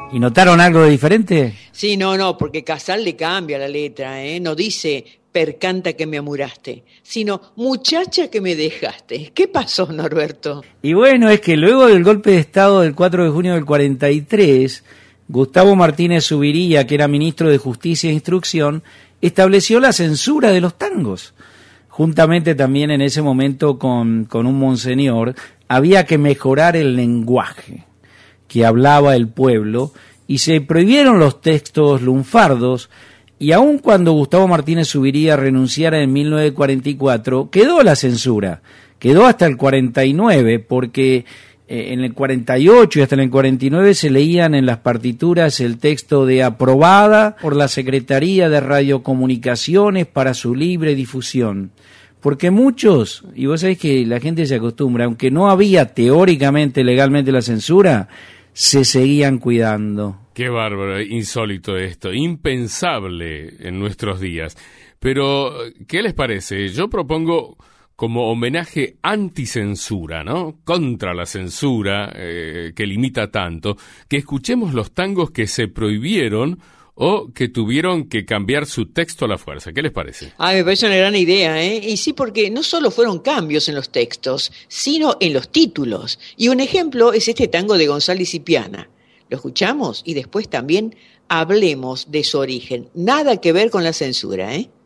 ¿Y notaron algo de diferente? Sí, no, porque Casal le cambia la letra, ¿eh? No dice percanta que me amuraste, sino muchacha que me dejaste. ¿Qué pasó, Norberto? Y bueno, es que luego del golpe de Estado del 4 de junio del 43, Gustavo Martínez Zuviría, que era ministro de Justicia e Instrucción, estableció la censura de los tangos. Juntamente también en ese momento con un monseñor, había que mejorar el lenguaje que hablaba el pueblo y se prohibieron los textos lunfardos, y aun cuando Gustavo Martínez Zuviría renunciara en 1944, quedó la censura, quedó hasta el 49, porque en el 48 y hasta en el 49 se leían en las partituras el texto de aprobada por la Secretaría de Radiocomunicaciones para su libre difusión. Porque muchos, y vos sabés que la gente se acostumbra, aunque no había teóricamente, legalmente la censura, se seguían cuidando. Qué bárbaro, insólito esto, impensable en nuestros días. Pero, ¿qué les parece? Yo propongo como homenaje anticensura, ¿no? Contra la censura que limita tanto, que escuchemos los tangos que se prohibieron o que tuvieron que cambiar su texto a la fuerza. ¿Qué les parece? Me parece una gran idea, ¿eh? Y sí, porque no solo fueron cambios en los textos, sino en los títulos. Y un ejemplo es este tango de González y Piana. Lo escuchamos y después también hablemos de su origen. Nada que ver con la censura, ¿eh?